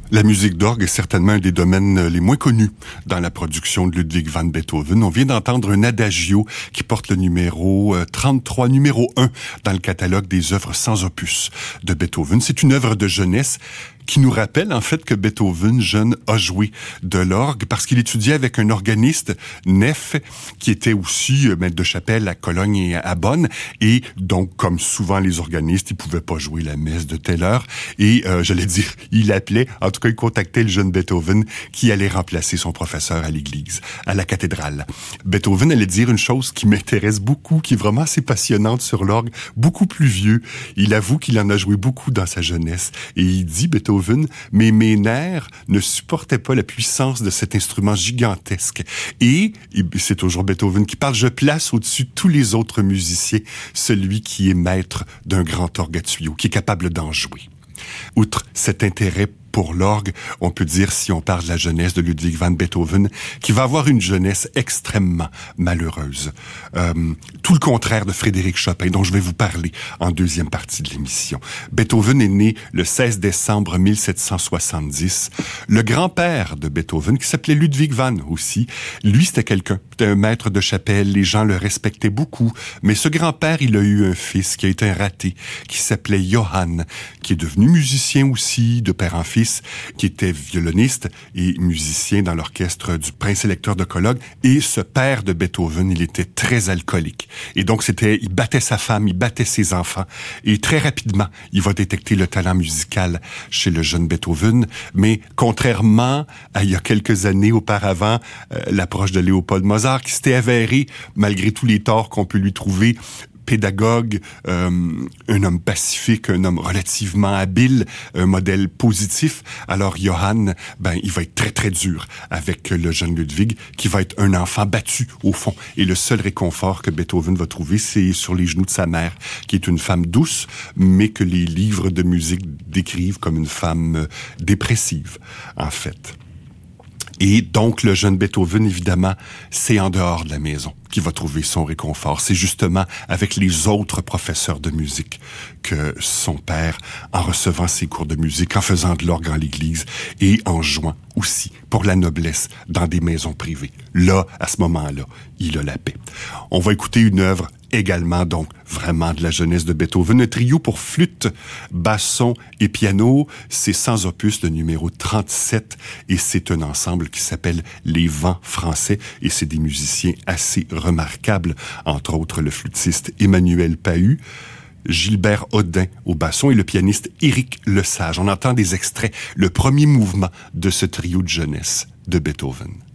La musique d'orgue est certainement un des domaines les moins connus dans la production de Ludwig van Beethoven. On vient d'entendre un adagio qui porte le numéro 33, numéro 1 dans le catalogue des œuvres sans opus de Beethoven. C'est une œuvre de jeunesse qui nous rappelle en fait que Beethoven, jeune, a joué de l'orgue parce qu'il étudiait avec un organiste, Neff, qui était aussi maître de chapelle à Cologne et à Bonn. Et donc, comme souvent les organistes, il pouvait pas jouer la messe de telle heure. Et j'allais dire, il appelait, en tout cas, il contactait le jeune Beethoven qui allait remplacer son professeur à l'église, à la cathédrale. Beethoven allait dire une chose qui m'intéresse beaucoup, qui est vraiment assez passionnante sur l'orgue, beaucoup plus vieux. Il avoue qu'il en a joué beaucoup dans sa jeunesse. Et il dit, Beethoven, mais mes nerfs ne supportaient pas la puissance de cet instrument gigantesque. Et c'est toujours Beethoven qui parle, je place au-dessus de tous les autres musiciens celui qui est maître d'un grand orgue à tuyaux, qui est capable d'en jouer. Outre cet intérêt pour l'orgue, on peut dire, si on parle de la jeunesse de Ludwig van Beethoven, qui va avoir une jeunesse extrêmement malheureuse. Tout le contraire de Frédéric Chopin, dont je vais vous parler en deuxième partie de l'émission. Beethoven est né le 16 décembre 1770. Le grand-père de Beethoven, qui s'appelait Ludwig van aussi, lui, c'était quelqu'un. C'était un maître de chapelle, les gens le respectaient beaucoup. Mais ce grand-père, il a eu un fils qui a été un raté, qui s'appelait Johann, qui est devenu musicien aussi, de père en fils, qui était violoniste et musicien dans l'orchestre du Prince électeur de Cologne. Et ce père de Beethoven, il était très alcoolique. Et donc, il battait sa femme, il battait ses enfants. Et très rapidement, il va détecter le talent musical chez le jeune Beethoven. Mais contrairement à il y a quelques années auparavant, l'approche de Léopold Mozart, qui s'était avéré, malgré tous les torts qu'on peut lui trouver, pédagogue, un homme pacifique, un homme relativement habile, un modèle positif. Alors Johann, il va être très très dur avec le jeune Ludwig, qui va être un enfant battu au fond. Et le seul réconfort que Beethoven va trouver, c'est sur les genoux de sa mère, qui est une femme douce, mais que les livres de musique décrivent comme une femme dépressive, en fait. Et donc, le jeune Beethoven, évidemment, c'est en dehors de la maison qu'il va trouver son réconfort. C'est justement avec les autres professeurs de musique que son père, en recevant ses cours de musique, en faisant de l'orgue en l'église et en jouant aussi pour la noblesse dans des maisons privées. Là, à ce moment-là, il a la paix. On va écouter une œuvre également, donc, vraiment de la jeunesse de Beethoven. Un trio pour flûte, basson et piano. C'est sans opus, le numéro 37, et c'est un ensemble qui s'appelle Les Vents français, et c'est des musiciens assez remarquables, entre autres le flûtiste Emmanuel Pahud, Gilbert Audin au basson et le pianiste Éric Lesage. On entend des extraits, le premier mouvement de ce trio de jeunesse de Beethoven.